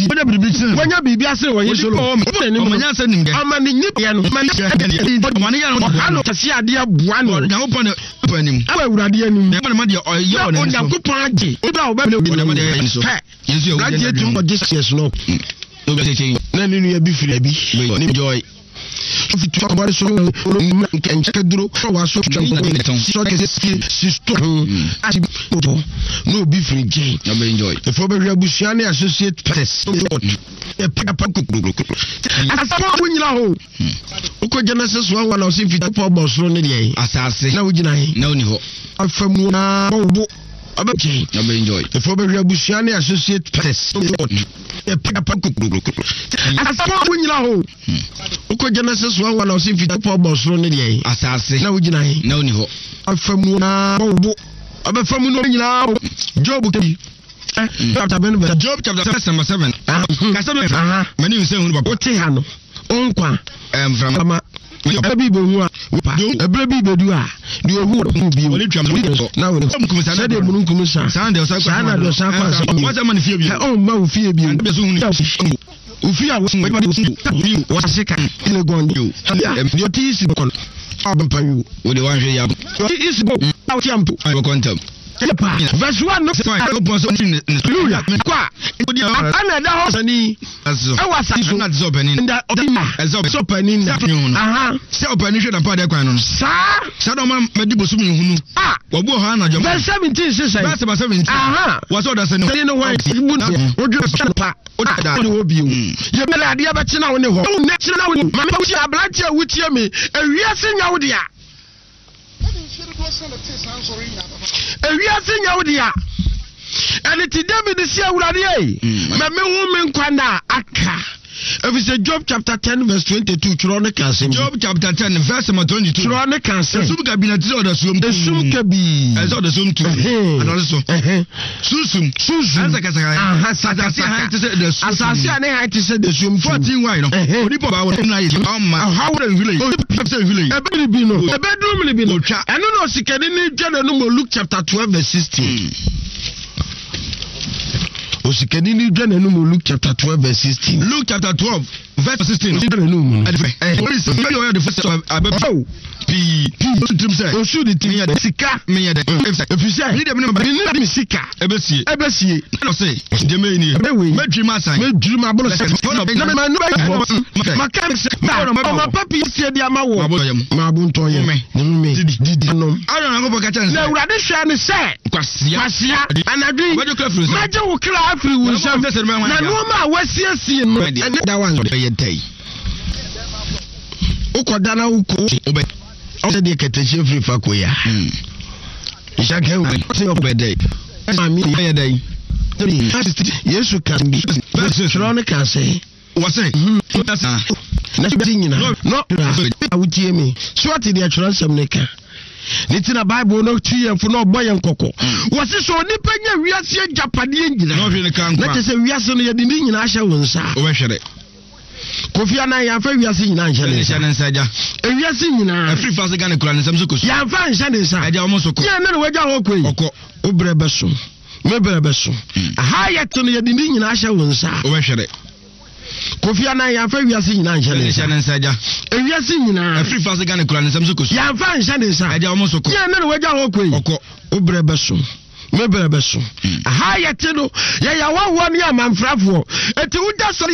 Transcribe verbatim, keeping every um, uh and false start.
bibi wanya bibi sin wanya bibi ase wo yi solo o manya se nim de amani nyipa ya no mani mani ya no ano kase ade aboa no na wo pon panim awa urade anim na ma de oyo no so ko pon age ibra wo ba le ma de so yesu yo je tu mo Jesus no no be say na ninu ya bi firi abi ni joy so fi tu akobare so no nkenche keduro so wa so twa so ke si si sto ati no bi firi je na be enjoy the for be abusia ne associate press e papa kukuru asama wo nyina ho uko Genesis one one o si fi papa boss no ne de asase na wo gina he na oni ho afamu na wo abaki na be enjoy the for be abusia ne associate press e papa kukuru asama wo nyina ho uko Genesis one one o si fi papa boss no ne de asase na wo gina he na oni ho afamu na wo abafamu no nyina ho Job ki chapter ben Job chapter seven kasa me mani nse hu papa ote ha no onkwa em from ebi be hu a ebere bi bedu a de ohu bi wole twam na wole sa de munu nkum sa sa de sa sa na de sa kwa sa wa sa man fie bi o ma u fie bi u fie a wo se ka ile gondi yo ti isi kon abampa yu wo de wan hwe ya ti isi go na tiampo wo kontam verse one no hallelujah kwa ana da ho sani ewa sa so na zo benin nda odima so panin na aha se opani hwe na pa de kwan no sa sa do ma medi bosum nhunu ah wabu ho na jo verse seventeen say verse seventeen aha waso da se no no why odu pa odu obi o ye bele ade ba chi na wo ne ho na chi na wo ma me wuti ablanche wutie me ewiase nya wo dia ewiase nya wo dia and ti David si awurade e ma me hu me nkwana aka if it's Job chapter ten verse twenty-two chiro ne kan se Job chapter ten verse twenty-two chiro ne kan se sum cabinet o da sum sum kabi e so da sum tu and so susum susum asa kasa aha saka saka asase ane ha ti se de sum fourteen why no odi po ba wo na ye ma how would village say village e be bi no e be drum bi no eno no sikani ni dwane no mo Luke chapter twelve verse sixteen osikani ni dwane no mo Luke chapter twelve verse sixteen Luke chapter twelve verse sixteen dwane no mo eh police you are the first abab pi pi trim say o should it me sika me ya de efisa ni dem no ni sika ebesie ebesie no say de me ni medrim asan medrim abolo se na me no ba mechanics ma papi sie dia ma wo ma bunto ye me didi no ara na go kacha na urade hwa ne se kwasia kwasia anadwi maje wo kra afri wo nsam na no ma wasiesie no da wan ye tai ukoda na uko obe o se de keteche free fa ko ya ishaka u se obede mami ye dai Yesu kan bi chiro ne kan se wase na bi nyina no awutie me so ati de chiro nsem ne kan nitina Bible no tuyemfo no boye nkoko wose so nipa nya wiase japade nyina no hwe ne kan kwa na tese wiase no ye de nyina ahye wonsa o behwere Kofi ana ya fa wiase nyina nhye ne nsa nsa ja e wiase nyina afri fa se gane kura ne sam so koso ya fa nhye ne nsa aja o mo soko ya na ne waja ho koi okọ obre beso me bre beso aha ya to no ye de nyina ahye wonsa o behwere Kofi ana ya fa wiase nyina nhye ne nsa nsa ja e wiase nyina afri fa se gane kura ne sam so koso ya fa nhye ne nsa aja o mo soko ya na ne waja ho koi okọ obre beso me bre beso aha ya te no ya ya wa wo ne amanfrafo eti wuja so